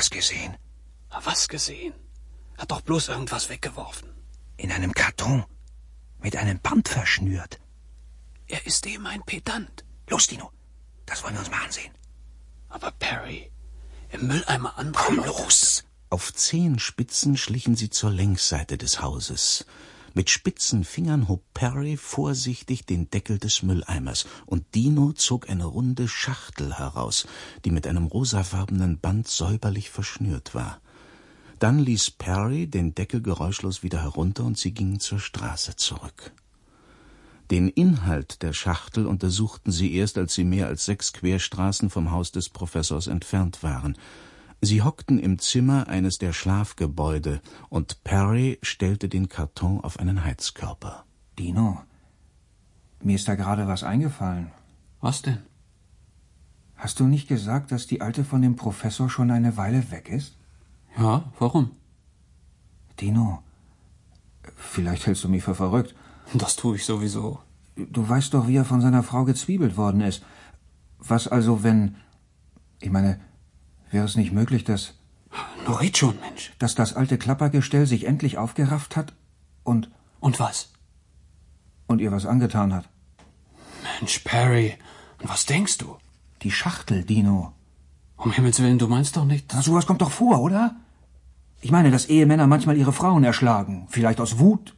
das gesehen? Was gesehen? Hat doch bloß irgendwas weggeworfen. In einem Karton. Mit einem Band verschnürt. Er ist eben ein Pedant. Los, Dino. Das wollen wir uns mal ansehen. Aber Perry, im Mülleimer andere Komm, Leute. los! Auf Zehenspitzen schlichen sie zur Längsseite des Hauses. Mit spitzen Fingern hob Perry vorsichtig den Deckel des Mülleimers, und Dino zog eine runde Schachtel heraus, die mit einem rosafarbenen Band säuberlich verschnürt war. Dann ließ Perry den Deckel geräuschlos wieder herunter, und sie gingen zur Straße zurück. Den Inhalt der Schachtel untersuchten sie erst, als sie mehr als 6 Querstraßen vom Haus des Professors entfernt waren. Sie hockten im Zimmer eines der Schlafgebäude, und Perry stellte den Karton auf einen Heizkörper. Dino, mir ist da gerade was eingefallen. Was denn? Hast du nicht gesagt, dass die Alte von dem Professor schon eine Weile weg ist? Ja, warum? Dino, vielleicht hältst du mich für verrückt. Das tue ich sowieso. Du weißt doch, wie er von seiner Frau gezwiebelt worden ist. Was also, wenn... Ich meine, wäre es nicht möglich, dass... Nur red schon, Mensch. Dass das alte Klappergestell sich endlich aufgerafft hat und... Und was? Und ihr was angetan hat? Mensch, Perry, an was denkst du? Die Schachtel, Dino. Um Himmels Willen, du meinst doch nicht... Na, sowas kommt doch vor, oder? Ich meine, dass Ehemänner manchmal ihre Frauen erschlagen. Vielleicht aus Wut.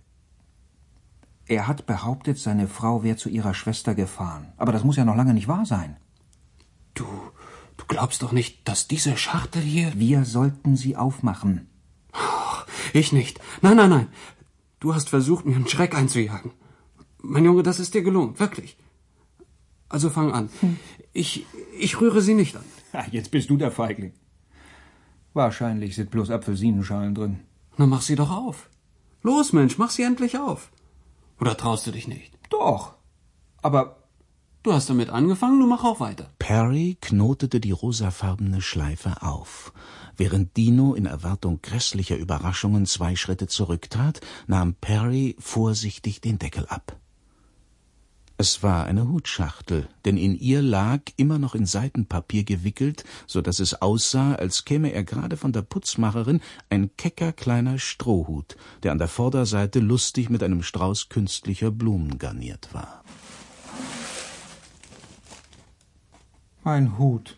Er hat behauptet, seine Frau wäre zu ihrer Schwester gefahren. Aber das muss ja noch lange nicht wahr sein. Du glaubst doch nicht, dass diese Schachtel hier... Wir sollten sie aufmachen. Ich nicht. Nein. Du hast versucht, mir einen Schreck einzujagen. Mein Junge, das ist dir gelungen, wirklich. Also fang an. Ich rühre sie nicht an. Jetzt bist du der Feigling. Wahrscheinlich sind bloß Apfelsinenschalen drin. Na, mach sie doch auf. Los, Mensch, mach sie endlich auf. Oder traust du dich nicht? Doch. Aber... Du hast damit angefangen, nun mach auch weiter. Perry knotete die rosafarbene Schleife auf. Während Dino in Erwartung grässlicher Überraschungen 2 Schritte zurücktrat, nahm Perry vorsichtig den Deckel ab. Es war eine Hutschachtel, denn in ihr lag, immer noch in Seidenpapier gewickelt, so dass es aussah, als käme er gerade von der Putzmacherin, ein kecker kleiner Strohhut, der an der Vorderseite lustig mit einem Strauß künstlicher Blumen garniert war. Ein Hut.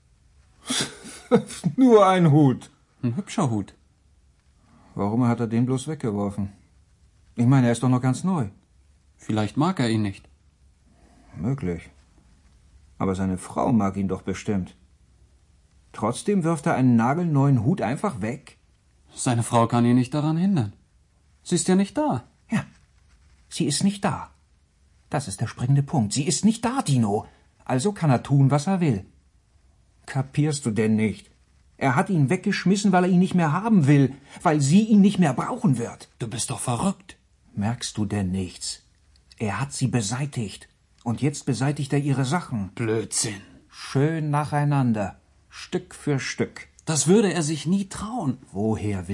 Nur ein Hut. Ein hübscher Hut. Warum hat er den bloß weggeworfen? Ich meine, er ist doch noch ganz neu. Vielleicht mag er ihn nicht. Möglich. Aber seine Frau mag ihn doch bestimmt. Trotzdem wirft er einen nagelneuen Hut einfach weg? Seine Frau kann ihn nicht daran hindern. Sie ist ja nicht da. Ja, sie ist nicht da. Das ist der springende Punkt. Sie ist nicht da, Dino. Also kann er tun, was er will. Kapierst du denn nicht? Er hat ihn weggeschmissen, weil er ihn nicht mehr haben will, weil sie ihn nicht mehr brauchen wird. Du bist doch verrückt. Merkst du denn nichts? Er hat sie beseitigt. Und jetzt beseitigt er ihre Sachen. Blödsinn. Schön nacheinander. Stück für Stück. Das würde er sich nie trauen. Woher will